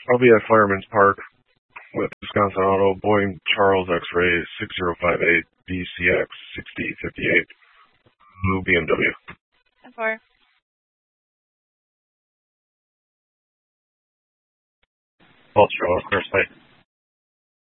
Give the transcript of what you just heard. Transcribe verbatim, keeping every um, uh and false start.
I'll be at Fireman's Park with Wisconsin Auto, Boeing Charles X-Ray six zero five eight B C X sixty fifty-eight, Blue B M W. ten four. Vulture, first light.